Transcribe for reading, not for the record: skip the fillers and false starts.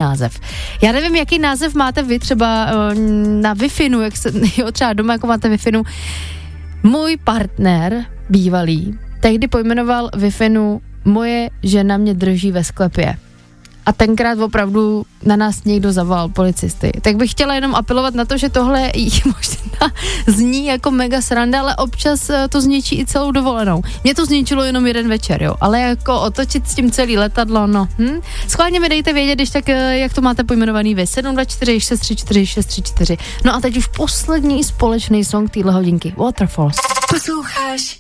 název. Já nevím, jaký název máte vy třeba na Wi-Fi, jak se, jo, třeba doma, jako máte Wi-Fi. Můj partner, bývalý, tehdy pojmenoval Wi-Fi moje žena mě drží ve sklepě. A tenkrát opravdu na nás někdo zavolal policisty. Tak bych chtěla jenom apelovat na to, že tohle možná zní jako mega sranda, ale občas to zničí i celou dovolenou. Mě to zničilo jenom jeden večer, jo. Ale jako otočit s tím celý letadlo, no. Schválně mi dejte vědět, když tak, jak to máte pojmenovaný vy. 724 634 634. No a teď už poslední společný song téhle hodinky. Waterfalls. Posloucháš